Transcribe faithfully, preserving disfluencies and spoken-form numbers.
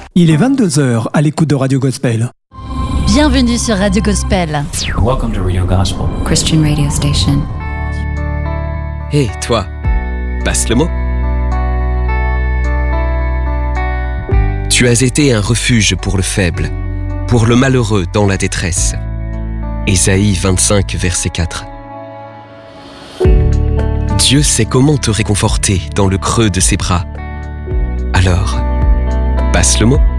Il est vingt-deux heures à l'écoute de Radio Gospel. Bienvenue sur Radio Gospel. Welcome to Radio Gospel. Christian radio station. Hé, hey, toi, passe le mot. Tu as été un refuge pour le faible, pour le malheureux dans la détresse. Ésaïe vingt-cinq, verset quatre. Dieu sait comment te réconforter dans le creux de ses bras. Alors, passe le mot.